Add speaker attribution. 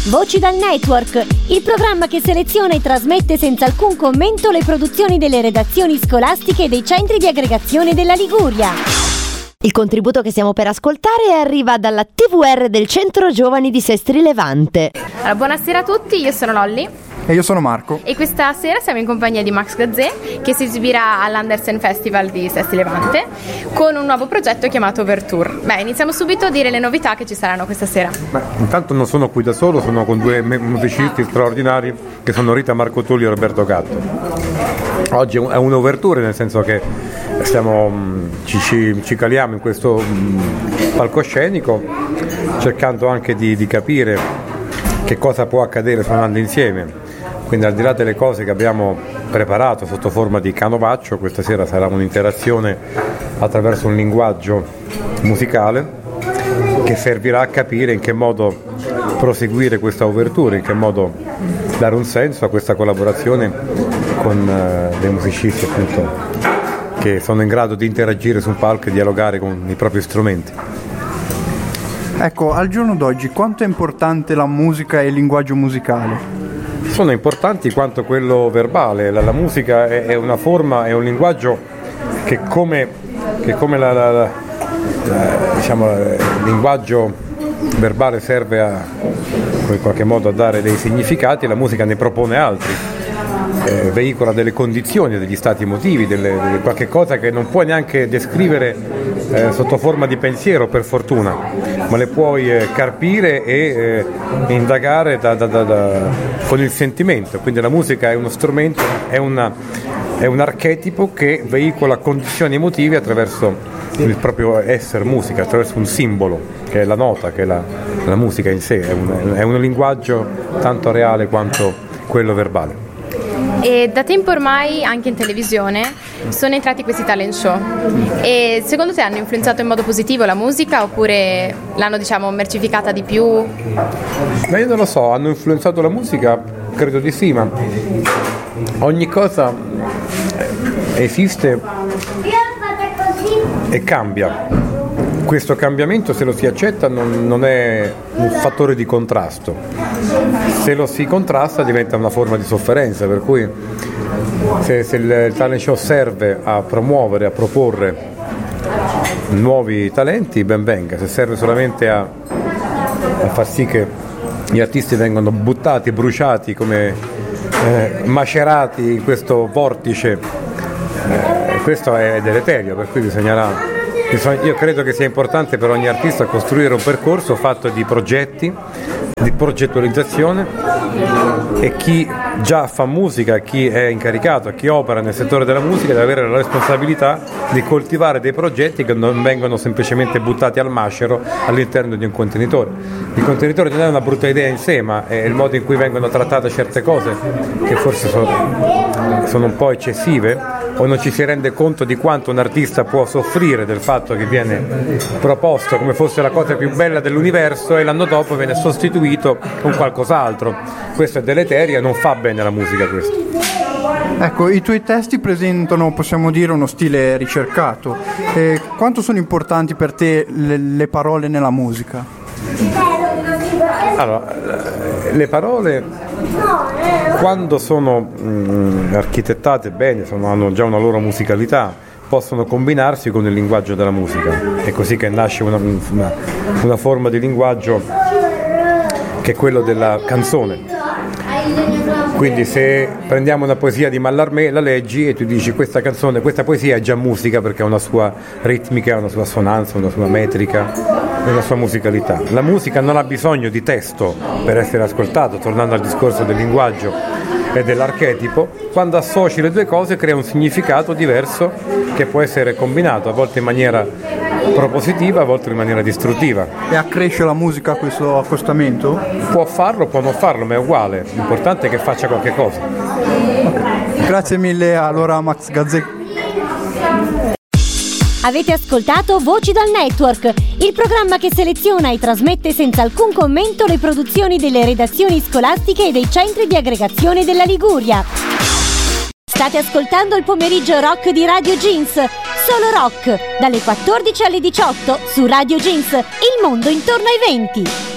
Speaker 1: Voci dal Network, il programma che seleziona e trasmette senza alcun commento le produzioni delle redazioni scolastiche e dei centri di aggregazione della Liguria. Il contributo che stiamo per ascoltare arriva dalla TVR del Centro Giovani di Sestri Levante.
Speaker 2: Allora, buonasera a tutti, io sono Lolli.
Speaker 3: E io sono Marco.
Speaker 2: E questa sera siamo in compagnia di Max Gazzè, che si esibirà all'Andersen Festival di Sestri Levante con un nuovo progetto chiamato Overture. Beh, iniziamo subito a dire le novità che ci saranno questa sera.
Speaker 4: Intanto non sono qui da solo, sono con due musicisti straordinari che sono Rita Marcotulli e Roberto Gatto. Oggi è un'overture, nel senso che ci caliamo in questo palcoscenico cercando anche di capire che cosa può accadere suonando insieme. Quindi al di là delle cose che abbiamo preparato sotto forma di canovaccio, questa sera sarà un'interazione attraverso un linguaggio musicale che servirà a capire in che modo proseguire questa overture, in che modo dare un senso a questa collaborazione con dei musicisti appunto che sono in grado di interagire su un palco e dialogare con i propri strumenti.
Speaker 3: Ecco, al giorno d'oggi quanto è importante la musica e il linguaggio musicale?
Speaker 4: Sono importanti quanto quello verbale. La musica è una forma, è un linguaggio che come il linguaggio verbale serve in qualche modo a dare dei significati, la musica ne propone altri. Veicola delle condizioni, degli stati emotivi, qualche cosa che non puoi neanche descrivere sotto forma di pensiero, per fortuna, ma le puoi carpire e indagare con il sentimento. Quindi la musica è uno strumento, è un archetipo che veicola condizioni emotive attraverso il proprio essere musica, attraverso un simbolo che è la nota, che è la musica in sé, è un linguaggio tanto reale quanto quello verbale.
Speaker 2: E da tempo ormai anche in televisione sono entrati questi talent show e secondo te hanno influenzato in modo positivo la musica oppure l'hanno mercificata di più?
Speaker 4: Ma io non lo so, hanno influenzato la musica? Credo di sì, ma ogni cosa esiste e cambia. Questo cambiamento, se lo si accetta, non è un fattore di contrasto. Se lo si contrasta diventa una forma di sofferenza, per cui se il talent show serve a promuovere, a proporre nuovi talenti, ben venga. Se serve solamente a far sì che gli artisti vengano buttati, bruciati, come macerati in questo vortice, questo è deleterio, per cui io credo che sia importante per ogni artista costruire un percorso fatto di progetti, di progettualizzazione, e chi già fa musica, chi è incaricato, chi opera nel settore della musica deve avere la responsabilità di coltivare dei progetti che non vengono semplicemente buttati al macero all'interno di un contenitore. Il contenitore non è una brutta idea in sé, ma è il modo in cui vengono trattate certe cose che forse sono un po' eccessive, o non ci si rende conto di quanto un artista può soffrire del fatto che viene proposto come fosse la cosa più bella dell'universo e l'anno dopo viene sostituito con qualcos'altro. Questo è deleterio e non fa bene alla musica questo.
Speaker 3: Ecco, i tuoi testi presentano, possiamo dire, uno stile ricercato. Quanto sono importanti per te le parole nella musica?
Speaker 4: Allora, le parole, quando sono architettate bene, hanno già una loro musicalità, possono combinarsi con il linguaggio della musica. È così che nasce una forma di linguaggio che è quello della canzone. Quindi se prendiamo una poesia di Mallarmé, la leggi e tu dici questa poesia è già musica perché ha una sua ritmica, una sua assonanza, una sua metrica, una sua musicalità. La musica non ha bisogno di testo per essere ascoltato, tornando al discorso del linguaggio e dell'archetipo. Quando associ le due cose crea un significato diverso che può essere combinato, a volte in maniera propositiva, a volte in maniera distruttiva.
Speaker 3: E accresce la musica questo accostamento?
Speaker 4: Può farlo, può non farlo, ma è uguale, l'importante è che faccia qualche cosa.
Speaker 3: Grazie mille allora Max Gazzè.
Speaker 1: Avete ascoltato Voci dal Network, il programma che seleziona e trasmette senza alcun commento le produzioni delle redazioni scolastiche e dei centri di aggregazione della Liguria. State ascoltando il pomeriggio rock di Radio Jeans, solo rock, dalle 14 alle 18 su Radio Jeans, il mondo intorno ai 20.